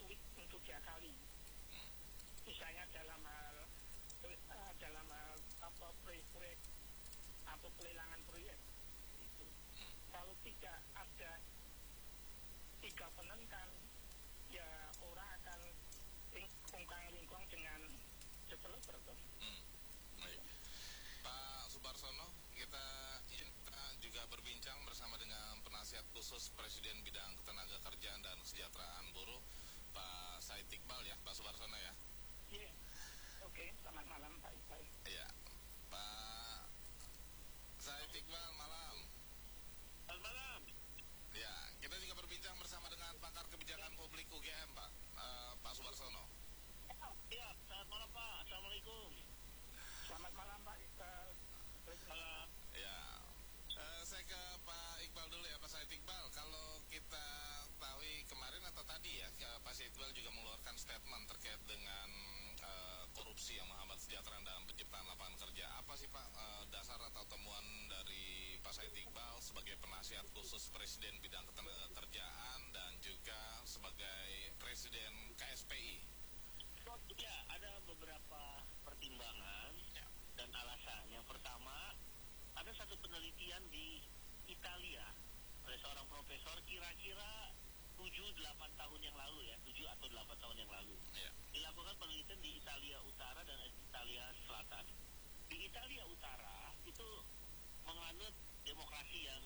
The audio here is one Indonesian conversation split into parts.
sulit untuk diakali. Misalnya dalam hal apa proyek-proyek atau pelelangan proyek itu. Kalau tidak ada tiga penentang, ya orang akan kongkang-lingkong dengan developer toh. Baik. Pak Subarsono, kita juga berbincang bersama dengan penasihat khusus Presiden bidang ketenagakerjaan dan kesejahteraan buruh, Pak Said Iqbal ya, Pak Subarsono ya. Iya. Oke, selamat malam Pak Iqbal. Iya. Pak Said Iqbal, malam. Selamat malam. Ya, kita juga berbincang bersama dengan pakar kebijakan publik UGM, Pak Subarsono. Ya, selamat malam Pak. Assalamualaikum. Selamat malam Pak Iqbal. Malam. Ya, saya ke Pak Iqbal dulu ya, Pak Said Iqbal. Kalau kita tahu kemarin atau tadi ya, Pak Said Iqbal juga mengeluarkan statement terkait dengan korupsi yang menghambat kesejahteraan dalam penciptaan lapangan kerja. Apa sih Pak dasar atau temuan dari Pak Said Iqbal sebagai penasihat khusus Presiden bidang ketenagakerjaan dan juga sebagai Presiden KSPI? Ya, ada beberapa pertimbangan dan alasan. Yang pertama, ada satu penelitian di Italia oleh seorang profesor kira-kira 7-8 tahun yang lalu ya, 7 atau 8 tahun yang lalu. Dilakukan penelitian di Italia Utara dan Italia Selatan. Di Italia Utara itu menganut demokrasi yang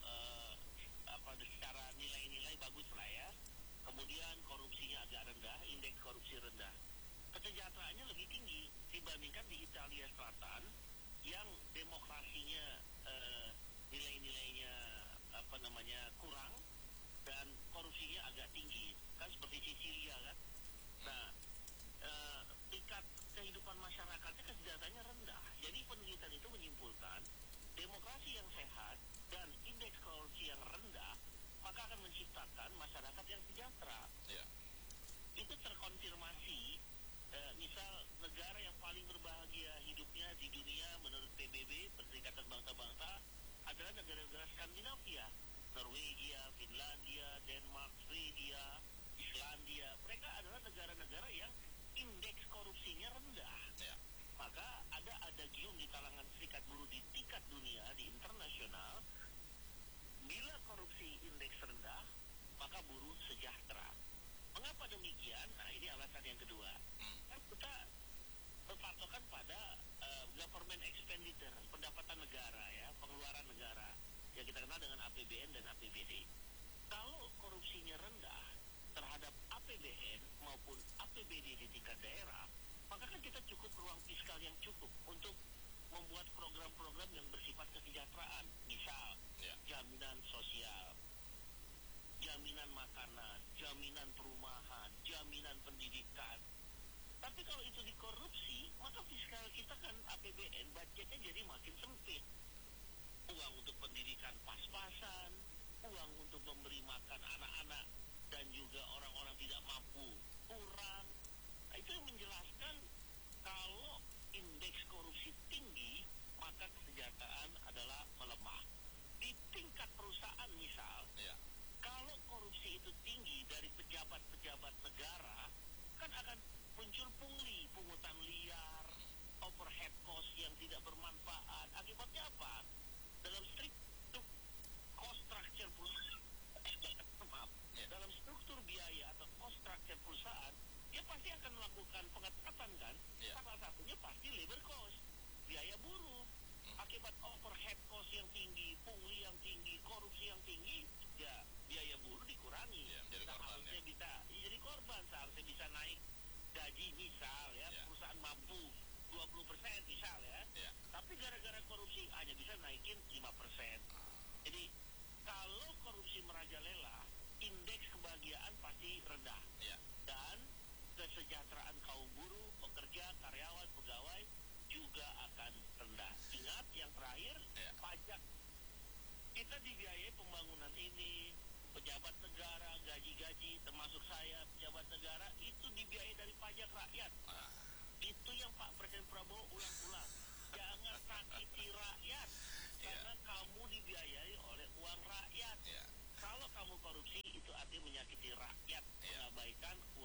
secara nilai-nilai bagus lah ya. Kemudian korupsinya agak rendah, indeks korupsi rendah. Kesejahteraannya lebih tinggi dibandingkan di Italia Selatan yang demokrasinya nilai-nilainya kurang dan korupsinya agak tinggi, kan seperti Sisilia kan. Nah, tingkat kehidupan masyarakatnya kesejahteraannya rendah. Jadi penelitian itu menyimpulkan demokrasi yang sehat dan indeks korupsi yang rendah maka akan menciptakan masyarakat yang sejahtera. Itu terkonfirmasi. Misal negara yang paling berbahagia hidupnya di dunia menurut PBB, Perserikatan Bangsa-Bangsa, adalah negara-negara Skandinavia, Norwegia, Finlandia, Denmark, Swedia, Islandia. Mereka adalah negara-negara yang indeks korupsinya rendah. Maka ada adagium di kalangan serikat buruh di tingkat dunia, di internasional, bila korupsi indeks rendah, maka buruh sejahtera. Mengapa demikian? Nah, ini alasan yang kedua. Kan kita berpatokan pada government expenditure, pendapatan negara ya, pengeluaran negara yang kita kenal dengan APBN dan APBD. Kalau korupsinya rendah terhadap APBN maupun APBD di tingkat daerah, maka kan kita cukup ruang fiskal yang cukup untuk membuat program-program yang bersifat kesejahteraan. Misal, jaminan sosial, jaminan makanan, jaminan perumahan, jaminan pendidikan. Tapi kalau itu dikorupsi, maka fiskal kita kan APBN, budgetnya jadi makin sempit. Uang untuk pendidikan pas-pasan, uang untuk memberi makan anak-anak dan juga orang-orang tidak mampu kurang. Nah, itu yang menjelaskan kalau indeks korupsi tinggi, maka kesejahteraan adalah melemah. Di tingkat perusahaan misal, kalau korupsi itu tinggi dari pejabat-pejabat negara, kan akan muncul pungli, pungutan liar, overhead cost yang tidak bermanfaat. Akibatnya apa? Dalam struktur cost structure dalam struktur biaya atau cost structure perusahaan, dia pasti akan melakukan pengetatan kan? Salah satunya pasti labor cost, biaya buruh. Akibat overhead cost yang tinggi, pungli yang tinggi, korupsi yang tinggi, ya biaya buruh dikurangi. Seharusnya bisa jadi korban, seharusnya bisa naik gaji misal ya, perusahaan mampu 20% misal ya. Tapi gara-gara korupsi hanya bisa naikin 5%. Jadi kalau korupsi merajalela, indeks kebahagiaan pasti rendah. Dan kesejahteraan kaum buruh, pekerja, karyawan, pegawai juga akan rendah. Ingat yang terakhir, pajak. Kita dibiayai pembangunan ini, pejabat negara, gaji-gaji, termasuk saya, pejabat negara, itu dibiayai dari pajak rakyat. Itu yang Pak Presiden Prabowo ulang-ulang. Jangan sakiti rakyat, karena kamu dibiayai oleh uang rakyat. Kalau kamu korupsi, itu artinya menyakiti rakyat, mengabaikan uang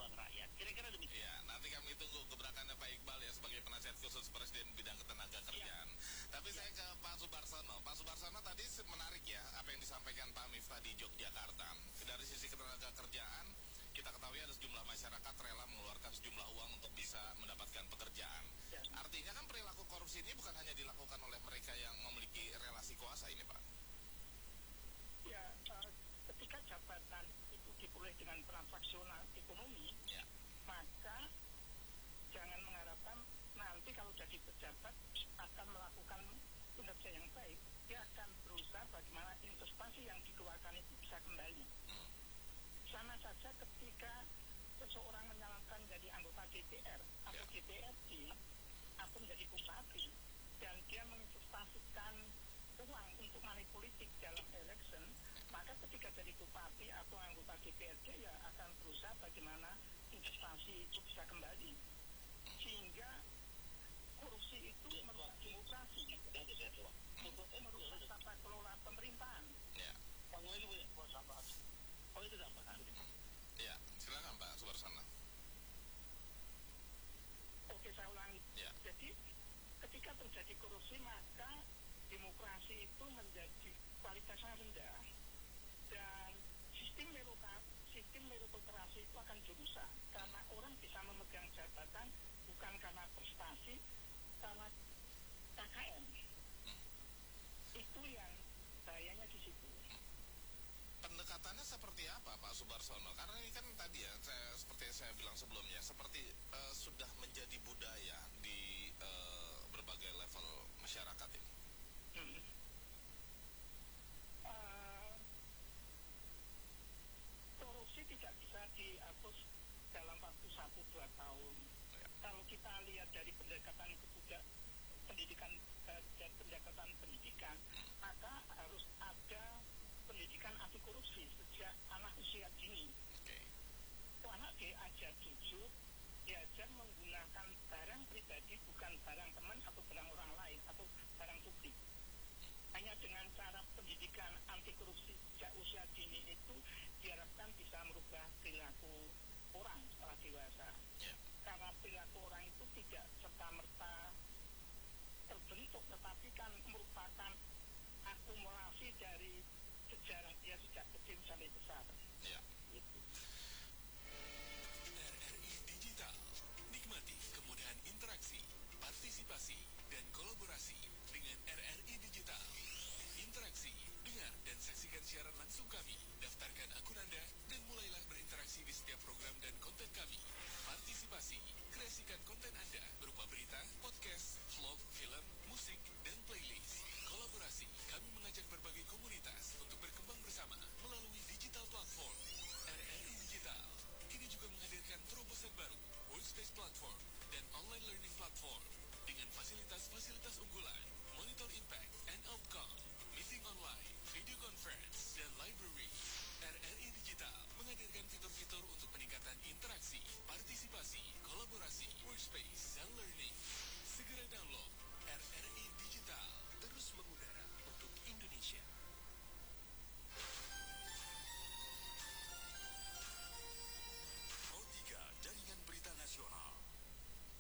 uang rakyat. Kira-kira demikian. Iya, nanti kami tunggu gebrakannya Pak Iqbal ya sebagai penasihat khusus Presiden bidang ketenaga kerjaan. Tapi saya ke Pak Subarsono. Pak Subarsono tadi menarik ya apa yang disampaikan Pak Miftah di Yogyakarta. Dari sisi ketenaga kerjaan, kita ketahui ada sejumlah masyarakat rela mengeluarkan sejumlah uang untuk bisa mendapatkan pekerjaan. Ya. Artinya kan perilaku korupsi ini bukan hanya dilakukan oleh mereka yang memiliki relasi kuasa ini, Pak. Ya, ketika jabatan itu diperoleh dengan transaksional ekonomi, Ya. maka jangan mengharapkan nanti kalau jadi pejabat akan melakukan kinerja yang baik. Dia akan berusaha bagaimana investasi yang dikeluarkan itu bisa kembali. Sama saja ketika seseorang menyalahkan jadi anggota DPR atau DPRD atau menjadi bupati dan dia menginvestasikan uang untuk money politik dalam election, maka ketika jadi bupati atau anggota DPRD ya akan berusaha bagaimana investasi itu bisa kembali, sehingga korupsi itu merusak demokrasi, merusak tata kelola pemerintahan. Ya. Oh itu tambahan. Ya, silakan Pak Subarsono. Oke, saya ulangi. Ya. Jadi ketika terjadi korupsi maka demokrasi itu menjadi kualitasnya rendah dan sistem meritokrasi itu akan dirusak karena orang bisa memegang jabatan bukan karena prestasi, karena KKM. Itu yang bahayanya di situ. Pendekatannya seperti apa Pak Subarsono? Karena ini kan tadi ya, seperti yang saya bilang sebelumnya, seperti sudah menjadi budaya di berbagai level masyarakat ini. Korupsi tidak bisa dihapus dalam waktu 1-2 tahun. Ya. Kalau kita lihat dari pendekatan pendidikan dan pendekatan pendidikan, maka harus ada pendidikan anti korupsi sejak anak usia dini. Oke. Anak diajar jujur, diajar menggunakan barang pribadi bukan barang teman atau barang orang lain atau barang publik. Hanya dengan cara pendidikan anti korupsi sejak usia dini itu diharapkan bisa merubah perilaku orang setelah dewasa. Ya. Karena perilaku orang itu tidak serta-merta terbentuk, tetapi kan merupakan akumulasi dari sejarah dia sejak kecil sampai besar. Ya. Gitu. RRI Digital. Nikmati kemudahan interaksi, partisipasi, dan kolaborasi dengan RRI Digital. Interaksi, dengar dan saksikan siaran langsung kami